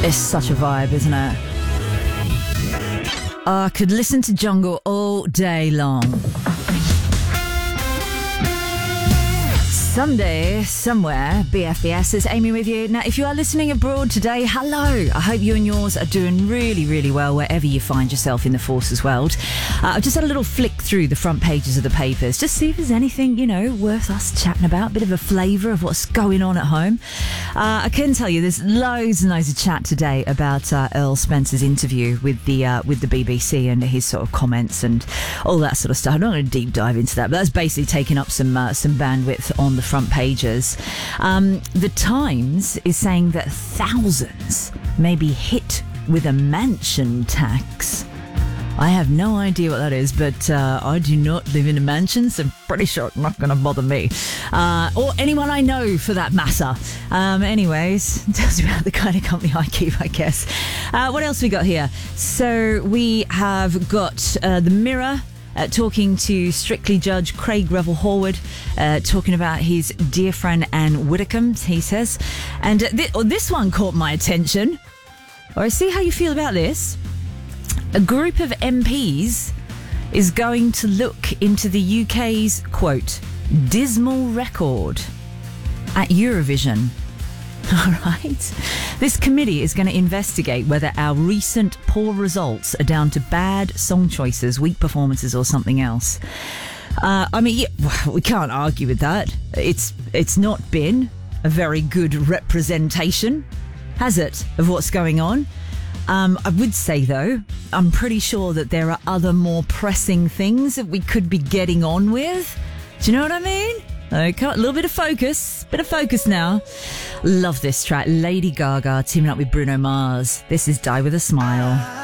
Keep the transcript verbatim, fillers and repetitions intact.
It's such a vibe, isn't it? I could listen to Jungle all day long. Sunday, somewhere, B F B S is Amy with you. Now, if you are listening abroad today, hello. I hope you and yours are doing really, really well wherever you find yourself in the forces world. Uh, I've just had a little flick through the front pages of the papers, just see if there's anything, you know, worth us chatting about, a bit of a flavour of what's going on at home. Uh, I can tell you there's loads and loads of chat today about uh, Earl Spencer's interview with the uh, with the B B C and his sort of comments and all that sort of stuff. I'm not going to deep dive into that, but that's basically taking up some uh, some bandwidth on the front pages. Um, the Times is saying that thousands may be hit with a mansion tax. I have no idea what that is, but uh, I do not live in a mansion, so I'm pretty sure it's not going to bother me. Uh, or anyone I know, for that matter. Um, anyways, it tells you about the kind of company I keep, I guess. Uh, what else we got here? So we have got uh, the Mirror Uh, talking to Strictly Judge Craig Revel Horwood, uh, talking about his dear friend Anne Widdecombe, he says. And uh, th- oh, this one caught my attention. Or I see how you feel about this. A group of M Ps is going to look into the U K's, quote, dismal record at Eurovision. All right. This committee is going to investigate whether our recent poor results are down to bad song choices, weak performances, or something else. Uh, I mean, yeah, we can't argue with that. It's it's not been a very good representation, has it, of what's going on? Um, I would say, though, I'm pretty sure that there are other more pressing things that we could be getting on with. Do you know what I mean? Okay, a little bit of focus, bit of focus now. Love this track. Lady Gaga teaming up with Bruno Mars. This is Die With A Smile.